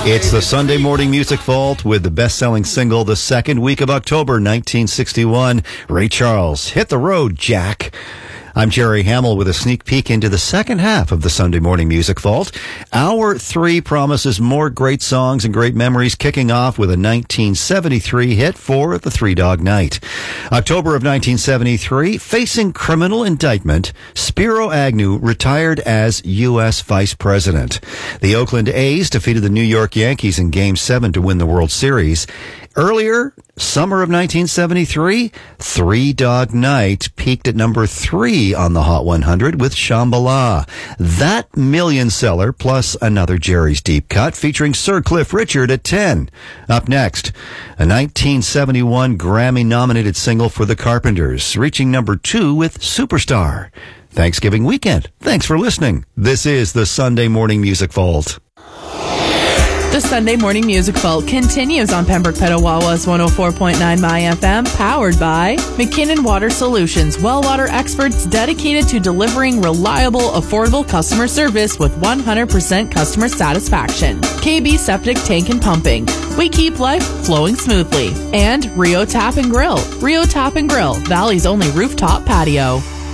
It's the Sunday Morning Music Vault with the best-selling single the second week of October 1961, Ray Charles, Hit the Road, Jack. I'm Jerry Hamill with a sneak peek into the second half of the Sunday Morning Music Vault. Hour 3 promises more great songs and great memories, kicking off with a 1973 hit for the Three Dog Night. October of 1973, facing criminal indictment, Spiro Agnew retired as U.S. Vice President. The Oakland A's defeated the New York Yankees in Game 7 to win the World Series. Earlier, summer of 1973, Three Dog Night peaked at number 3 on the Hot 100 with Shambhala. That million seller plus another Jerry's Deep Cut featuring Sir Cliff Richard at 10. Up next, a 1971 Grammy-nominated single for the Carpenters, reaching number 2 with Superstar. Thanksgiving weekend. Thanks for listening. This is the Sunday Morning Music Vault. The Sunday Morning Music Vault continues on Pembroke Petawawa's 104.9 My FM, powered by McKinnon Water Solutions, well water experts dedicated to delivering reliable, affordable customer service with 100% customer satisfaction. KB Septic Tank and Pumping. We keep life flowing smoothly. And Rio Tap and Grill. Rio Tap and Grill, Valley's only rooftop patio.